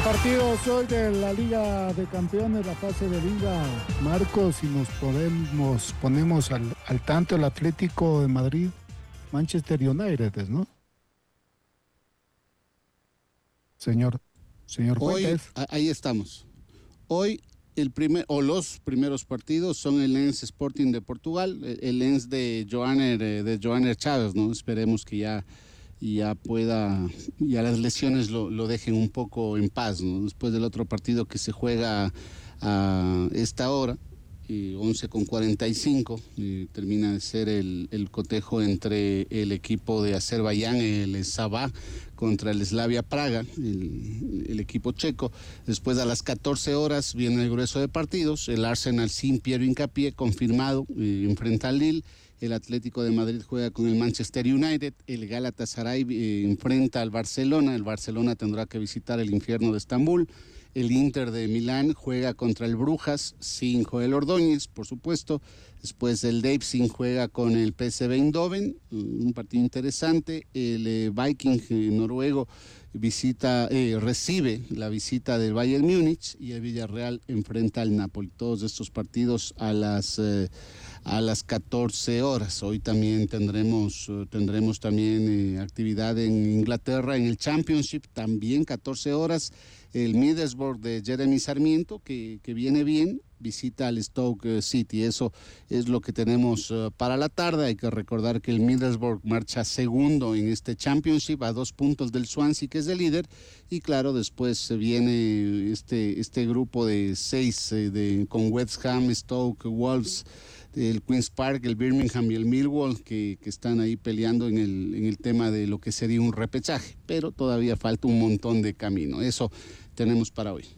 Partidos hoy de la Liga de Campeones, la fase de Liga, Marcos, si nos ponemos al tanto el Atlético de Madrid, Manchester United, ¿no? Señor, señor Hoy, Fuentes. ahí estamos. Hoy los primeros partidos son el Lens Sporting de Portugal, el Lens de Joaner Chávez, ¿no? Esperemos que ya las lesiones lo dejen un poco en paz, ¿no? Después del otro partido que se juega a esta hora, 11:45, termina de ser el cotejo entre el equipo de Azerbaiyán, el Sabah, contra el Slavia Praga, el equipo checo. Después a las 14 horas viene el grueso de partidos, el Arsenal sin Piero Hincapié, confirmado, enfrenta al Lille. El Atlético de Madrid juega con el Manchester United, el Galatasaray enfrenta al Barcelona, el Barcelona tendrá que visitar el infierno de Estambul, el Inter de Milán juega contra el Brujas, sin Joel Ordóñez, por supuesto. Después el Leipzig juega con el PSV Eindhoven, un partido interesante. El Viking noruego recibe la visita del Bayern Múnich y el Villarreal enfrenta al Napoli. Todos estos partidos a las 14 horas. Hoy también tendremos también actividad en Inglaterra, en el Championship, también 14 horas. El Middlesbrough de Jeremy Sarmiento, que viene bien, visita al Stoke City. Eso es lo que tenemos para la tarde. Hay que recordar que el Middlesbrough marcha segundo en este Championship a 2 puntos del Swansea, que es el líder. Y claro, después viene este grupo de 6 con West Ham, Stoke, Wolves, el Queen's Park, el Birmingham y el Millwall, que están ahí peleando en el tema de lo que sería un repechaje, pero todavía falta un montón de camino. Eso tenemos para hoy.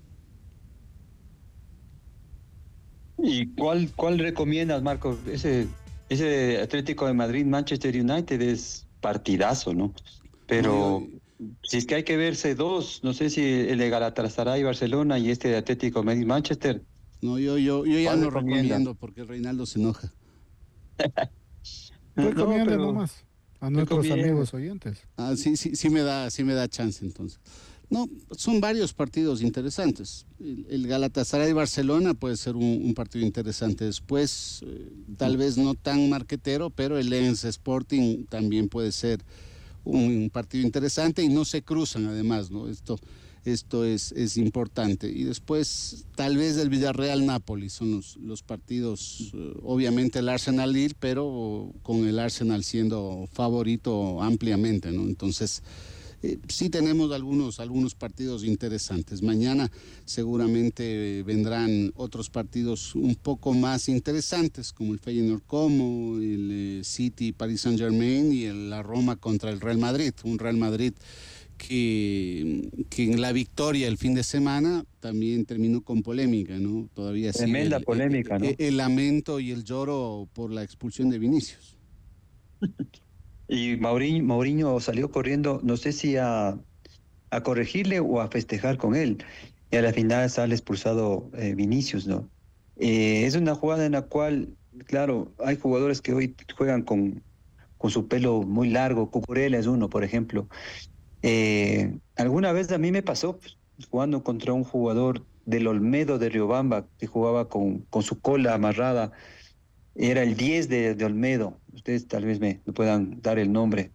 ¿Y cuál recomiendas, Marcos? Ese Atlético de Madrid, Manchester United es partidazo, ¿no? Pero si es que hay que verse dos, no sé si el de Galatasaray, Barcelona y este de Atlético de Madrid, Manchester. No, yo ya no recomienda? recomiendo porque Reinaldo se enoja. Recomienda nomás a nuestros recomienda. amigos oyentes. Sí me da chance entonces. No, son varios partidos interesantes. El Galatasaray-Barcelona puede ser un partido interesante. Después, tal vez no tan marquetero, pero el Lens Sporting también puede ser un partido interesante y no se cruzan además, ¿no? Esto es importante. Y después, tal vez el Villarreal-Napoli son los partidos, obviamente el Arsenal-Lille, pero con el Arsenal siendo favorito ampliamente, ¿no? Entonces, sí tenemos algunos partidos interesantes. Mañana seguramente vendrán otros partidos un poco más interesantes, como el Feyenoord Como, el City Paris Saint-Germain y la Roma contra el Real Madrid. Un Real Madrid que en la victoria el fin de semana también terminó con polémica, ¿no? Todavía sigue Tremenda polémica, ¿no? el lamento y el lloro por la expulsión de Vinicius. Y Mourinho salió corriendo, no sé si a corregirle o a festejar con él. Y a la final sale expulsado Vinicius, ¿no? Es una jugada en la cual, claro, hay jugadores que hoy juegan con su pelo muy largo. Cucurella es uno, por ejemplo. Alguna vez a mí me pasó pues, jugando contra un jugador del Olmedo de Riobamba que jugaba con su cola amarrada. Era el 10 de Olmedo. Ustedes tal vez me puedan dar el nombre.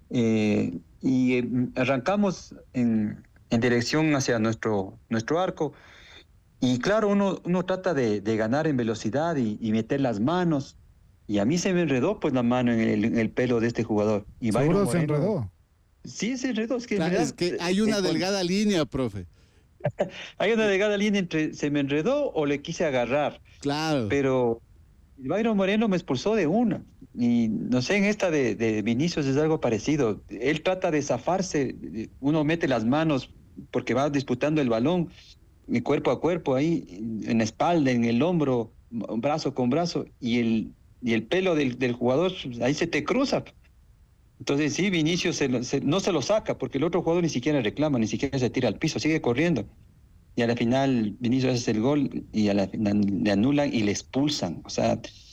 Arrancamos en dirección hacia nuestro arco. Y claro, uno trata de ganar en velocidad y meter las manos. Y a mí se me enredó pues la mano en el pelo de este jugador. Y Seguro Byron se Moreno, enredó. sí, se enredó. Es que, Claro, es que hay una delgada línea, profe. hay una delgada línea entre se me enredó o le quise agarrar. Claro. Pero Byron Moreno me expulsó de una. Y no sé, en esta de Vinicius es algo parecido. Él trata de zafarse, uno mete las manos porque va disputando el balón, cuerpo a cuerpo, ahí, en la espalda, en el hombro, brazo con brazo, y el pelo del jugador, ahí se te cruza. Entonces sí, Vinicius no se lo saca, porque el otro jugador ni siquiera reclama, ni siquiera se tira al piso, sigue corriendo. Y a la final Vinicius hace el gol y a la final le anulan y le expulsan. O sea,